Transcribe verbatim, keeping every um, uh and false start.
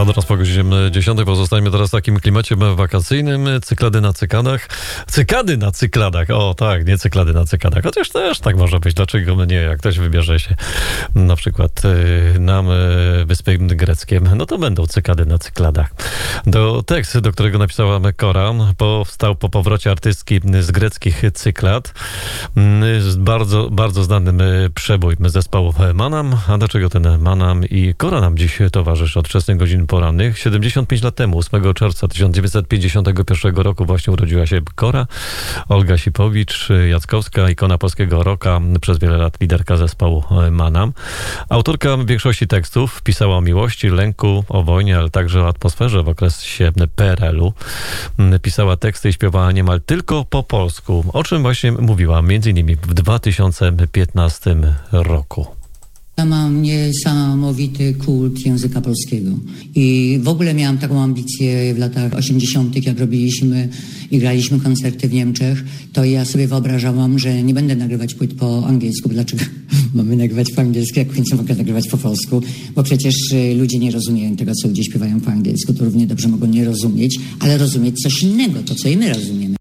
A teraz po godzinie dziesiątej pozostajemy teraz w takim klimacie wakacyjnym. Cyklady na cykadach. Cykady na cykladach. O tak, nie cyklady na cykadach. Chociaż też tak może być. Dlaczego nie? Jak ktoś wybierze się na przykład na Wyspy Greckie, no to będą cykady na cykladach. Do tekst, do którego napisała Kora, powstał po powrocie artystki z greckich Cyklad. Bardzo, bardzo znanym przebój zespołu Manam. A dlaczego ten Manam i Kora nam dziś towarzyszy od wczesnych godzin porannych? siedemdziesiąt pięć lat temu, ósmego czerwca tysiąc dziewięćset pięćdziesiątego pierwszego roku właśnie urodziła się Kora. Olga Sipowicz-Jackowska, ikona polskiego rocka, przez wiele lat liderka zespołu Manam. Autorka większości tekstów pisała o miłości, lęku, o wojnie, ale także o atmosferze w okresie P R L u. Pisała teksty i śpiewała niemal tylko po polsku, o czym właśnie mówiła między innymi w dwa tysiące piętnastym roku. Ja mam niesamowity kult języka polskiego i w ogóle miałam taką ambicję w latach osiemdziesiątych, jak robiliśmy i graliśmy koncerty w Niemczech, to ja sobie wyobrażałam, że nie będę nagrywać płyt po angielsku. Dlaczego mamy nagrywać po angielsku, jak w końcu mogę nagrywać po polsku? Bo przecież ludzie nie rozumieją tego, co ludzie śpiewają po angielsku, to równie dobrze mogą nie rozumieć, ale rozumieć coś innego, to co i my rozumiemy.